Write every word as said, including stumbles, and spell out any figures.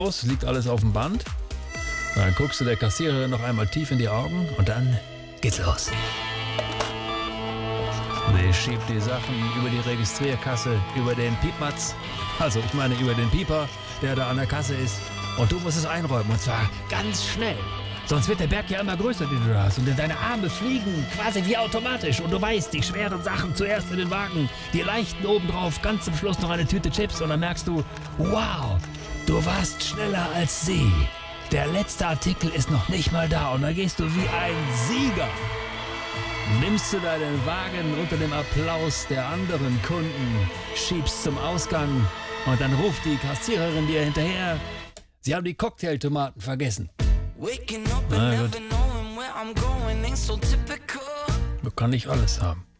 aus, liegt alles auf dem Band. Dann guckst du der Kassiererin noch einmal tief in die Augen und dann geht's los. Sie schiebt die Sachen über die Registrierkasse, über den Piepmatz, also ich meine über den Pieper, der da an der Kasse ist. Und du musst es einräumen, und zwar ganz schnell. Sonst wird der Berg ja immer größer, den du da hast. Und deine Arme fliegen quasi wie automatisch. Und du weißt, die schweren Sachen zuerst in den Wagen, die leichten obendrauf, ganz zum Schluss noch eine Tüte Chips. Und dann merkst du, wow, du warst schneller als sie. Der letzte Artikel ist noch nicht mal da. Und dann gehst du wie ein Sieger. Nimmst du deinen Wagen unter dem Applaus der anderen Kunden, schiebst zum Ausgang und dann ruft die Kassiererin dir hinterher, sie haben die Cocktailtomaten vergessen. Na gut. Man kann nicht alles haben.